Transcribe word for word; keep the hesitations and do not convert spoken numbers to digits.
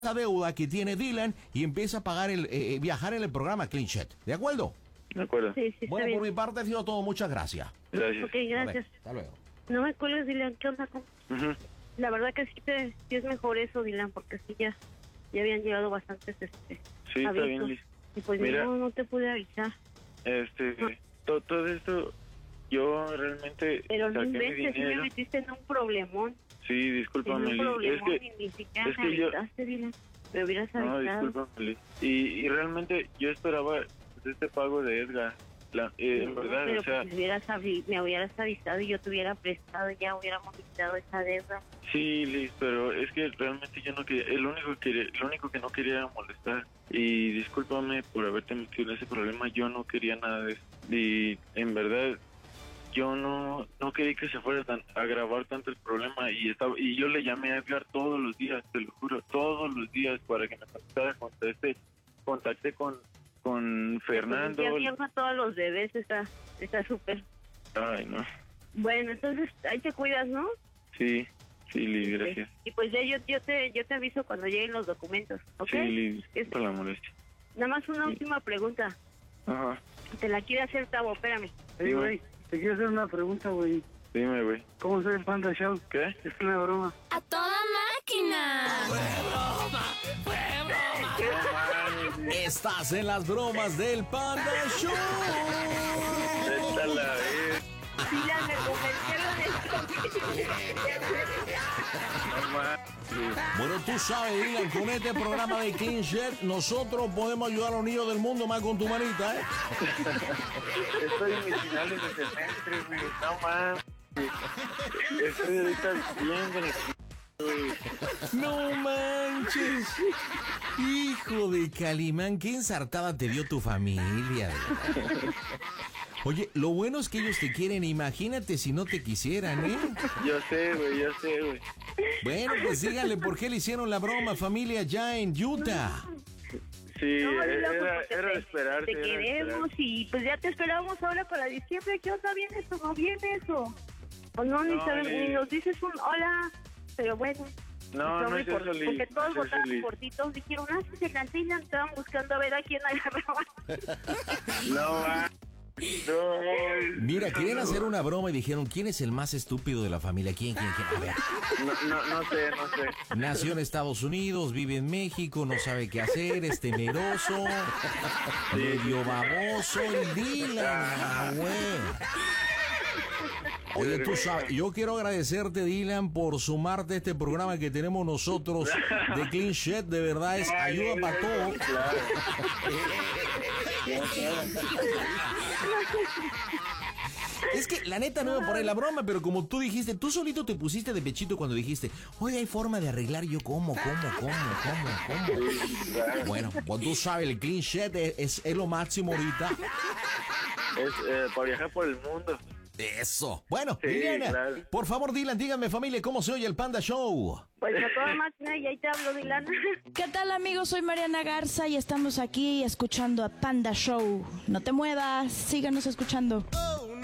esa deuda que tiene Dylan y empieza a pagar el eh, viajar en el programa Clean Sheet. ¿De acuerdo? De acuerdo. Sí, sí, Bueno, está por bien. mi parte ha sido todo. Muchas gracias. Gracias. Ok, gracias. Vale, hasta luego. No me cuelgues, Dylan. ¿Qué onda? ¿Cómo? Ujú. La verdad que sí, te, sí es mejor eso, Dylan, porque sí ya, ya habían llegado bastantes este, Sí, está avisos. bien, Liz. Y pues Mira. no, no te pude avisar. Este, No. to- todo esto, yo realmente Pero no saqué mi inventes, sí me dinero. metiste en un problemón. Sí, En discúlpame, un Liz. problemón Es y que, ni siquiera es me que yo- avisaste, Dylan. Me hubieras no, avisado. discúlpame, Liz. Y, y realmente yo esperaba pues, este pago de Edgar. La, eh, en No, verdad, pero o sea, pues me hubieras, avi- me hubieras avisado y yo te hubiera prestado, ya hubiéramos quitado esa deuda. sí, Liz, pero es que realmente yo no quería, el único que, lo único que no quería era molestar. Y discúlpame por haberte metido en ese problema, yo no quería nada de eso. Y en verdad, yo no no quería que se fuera tan, a agravar tanto el problema y estaba y yo le llamé a Edgar todos los días, te lo juro, todos los días para que me contactara. Contacté, contacté con con Fernando. Ya viejo a todos los bebés, está está súper. Ay, no. Bueno, entonces ahí te cuidas, ¿no? Sí, sí, Liz, gracias. Y pues ya yo, yo te yo te aviso cuando lleguen los documentos, ¿ok? Sí, Liz, Es- por la molestia. Nada más una Sí. última pregunta. Ajá, Te la quiere hacer Tavo, espérame. Hey, güey, te quiero hacer una pregunta, güey. dime, güey. ¿Cómo soy el Panda Show? ¿Qué? Es una broma. ¡A toda máquina! Estás en las bromas del Panda Show. Esta la vez. Dylan, me convencieron de No más. Bueno, tú sabes, Dylan, con este programa de Clean Sheet, nosotros podemos ayudar a los niños del mundo más con tu manita, ¿eh? Estoy en mis finales de semestre, güey. No más. Estoy ahorita bien con el... güey. No manches. Hijo de Calimán, qué ensartada te dio tu familia. Oye, lo bueno es que ellos te quieren, imagínate si no te quisieran, ¿eh? Yo sé, güey, yo sé, güey. Bueno, pues díganle por qué le hicieron la broma, familia, ya en Utah. Sí, No, Dylan, pues, era, porque era de te- esperarse. Te era de queremos esperarse. y pues ya te esperamos ahora para diciembre. ¿Qué onda? ¿Viene eso? ¿No viene eso? O no, ni, No, sabes, Liz. ni nos dices un hola, pero bueno. No, no Sorry es por- eso, Liz. Porque todos No es eso, votaron Liz. por ti, todos dijeron, ah, sí, se la Dylan, estaban buscando a ver a quién agarraba. No va. No, Mira, querían hacer una broma y dijeron, ¿quién es el más estúpido de la familia? ¿Quién, quién, quién? A ver, no, no, no sé, no sé. nació en Estados Unidos, vive en México, no sabe qué hacer, es temeroso, medio baboso, y Dylan, ah, güey. Oye, tú sabes, yo quiero agradecerte, Dylan, por sumarte a este programa que tenemos nosotros de Clean Sheet. De verdad, es ayuda para todo. Claro. Es que la neta no iba por ahí la broma, pero como tú dijiste, tú solito te pusiste de pechito cuando dijiste, oye, hay forma de arreglar. Yo, ¿cómo, cómo, cómo, cómo, cómo? Bueno, pues tú sabes, el Clean Sheet es, es, es lo máximo ahorita. Es eh, para viajar por el mundo. Eso. Bueno, Sí, Liliana, claro. por favor, Dylan, díganme, familia, ¿cómo se oye el Panda Show? Pues a toda máquina y ahí te hablo, Dylan. ¿Qué tal, amigos? Soy Mariana Garza y estamos aquí escuchando a Panda Show. No te muevas, síganos escuchando. Oh,